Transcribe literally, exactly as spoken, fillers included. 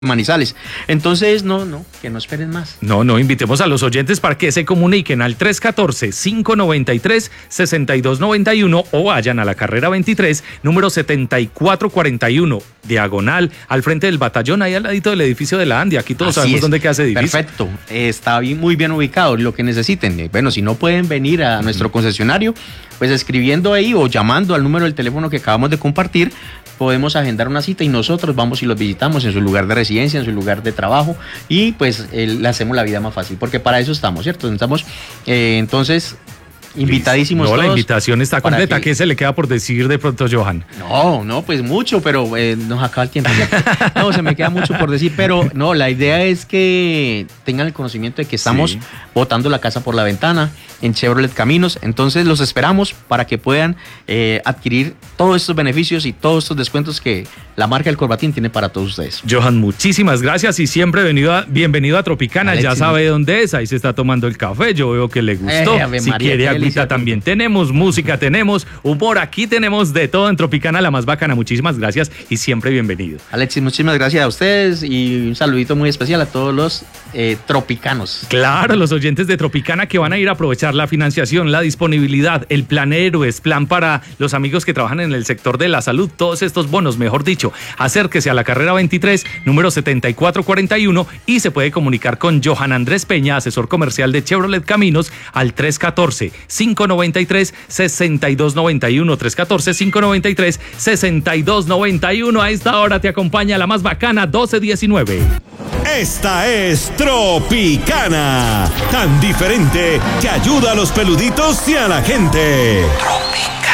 Manizales. Entonces, no, no, que no esperen más. No, no, invitemos a los oyentes para que se comuniquen al tres uno cuatro, cinco nueve tres, seis dos nueve uno o vayan a la carrera veintitrés, número setenta y cuatro cuarenta y uno, diagonal, al frente del batallón, ahí al ladito del edificio de la Andia. Aquí todos Así sabemos es. dónde queda ese edificio. Perfecto, está bien, muy bien ubicado, lo que necesiten. Bueno, si no pueden venir a nuestro concesionario, pues escribiendo ahí o llamando al número del teléfono que acabamos de compartir, podemos agendar una cita y nosotros vamos y los visitamos en su lugar de residencia, en su lugar de trabajo y pues eh, le hacemos la vida más fácil, porque para eso estamos, ¿cierto? Estamos, eh, entonces, invitadísimos no, todos. La invitación está completa. Que... ¿Qué se le queda por decir de pronto, Johan? No, no, pues mucho, pero eh, nos acaba el tiempo. No, se me queda mucho por decir, pero no, la idea es que tengan el conocimiento de que estamos sí. botando la casa por la ventana en Chevrolet Caminos. Entonces los esperamos para que puedan eh, adquirir todos estos beneficios y todos estos descuentos que la marca El Corbatín tiene para todos ustedes. Johan, muchísimas gracias y siempre venido a, bienvenido a Tropicana. Alexis, ya sabe dónde es, ahí se está tomando el café, yo veo que le gustó. Eh, si María, quiere agüita también tenemos, música tenemos, humor, aquí tenemos de todo en Tropicana, la más bacana. Muchísimas gracias y siempre bienvenido. Alexis, muchísimas gracias a ustedes y un saludito muy especial a todos los eh, tropicanos. Claro, los oyentes de Tropicana que van a ir a aprovechar la financiación, la disponibilidad, el plan Héroes, plan para los amigos que trabajan en el sector de la salud, todos estos bonos, mejor dicho. Acérquese a la carrera veintitrés, número setenta y cuatro cuarenta y uno y se puede comunicar con Johan Andrés Peña, asesor comercial de Chevrolet Caminos, al tres uno cuatro, cinco nueve tres, seis dos nueve uno, tres uno cuatro, cinco nueve tres, seis dos nueve uno. A esta hora te acompaña la más bacana, doce diecinueve. Esta es Tropicana, tan diferente que ayuda a los peluditos y a la gente. Tropicana.